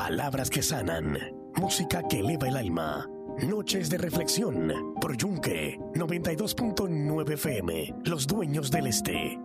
Palabras que sanan, música que eleva el alma. Noches de reflexión por Yunque 92.9 FM, los dueños del este.